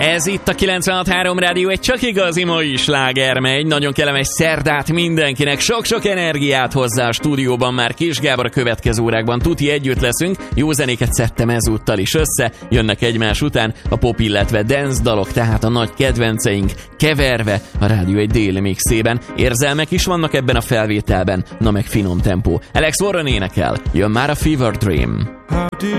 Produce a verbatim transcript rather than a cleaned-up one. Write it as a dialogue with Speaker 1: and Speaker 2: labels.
Speaker 1: Ez itt a kilencvenhat három Rádió, egy csak igazi mai sláger megy. Nagyon kellemes szerdát mindenkinek, sok-sok energiát hozzá a stúdióban már Kis Gábor. A következő órákban tuti együtt leszünk, jó zenéket szedtem ezúttal is össze, jönnek egymás után a pop, illetve dance dalok, tehát a nagy kedvenceink keverve a Rádió egy déli mixében. Érzelmek is vannak ebben a felvételben, na meg finom tempó. Alex Warren énekel, jön már a Fever Dream.
Speaker 2: How did